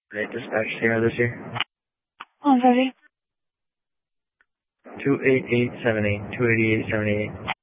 Right, dispatch, Sierra this year. I'm ready. 28878, 28878.